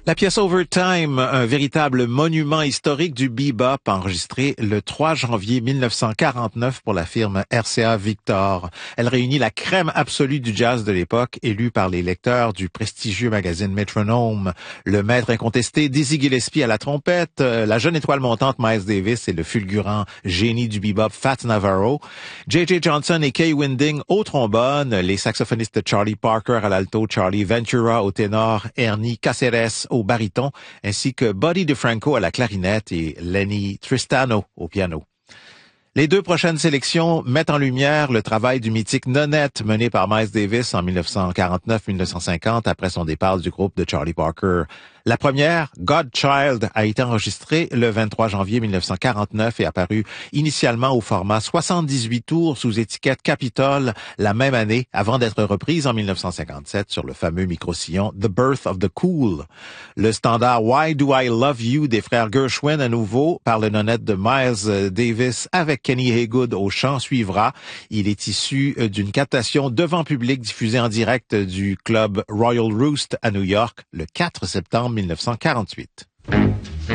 La pièce Overtime, un véritable monument historique du bebop, enregistré le 3 janvier 1949 pour la firme RCA Victor. Elle réunit la crème absolue du jazz de l'époque, élue par les lecteurs du prestigieux magazine Metronome. Le maître incontesté Dizzy Gillespie à la trompette, la jeune étoile montante Miles Davis et le fulgurant génie du bebop Fats Navarro, J.J. Johnson et Kay Winding au trombone, les saxophonistes Charlie Parker à l'alto, Charlie Ventura au ténor, Ernie Caceres au baryton, ainsi que Buddy DeFranco à la clarinette et Lenny Tristano au piano. Les deux prochaines sélections mettent en lumière le travail du mythique Nonette mené par Miles Davis en 1949-1950 après son départ du groupe de Charlie Parker. La première, Godchild, a été enregistrée le 23 janvier 1949 et apparue initialement au format 78 tours sous étiquette Capitol la même année avant d'être reprise en 1957 sur le fameux micro-sillon The Birth of the Cool. Le standard Why Do I Love You des frères Gershwin à nouveau par le Nonette de Miles Davis avec Kenny Haygood au chant suivra. Il est issu d'une captation devant public diffusée en direct du club Royal Roost à New York le 4 septembre 1948.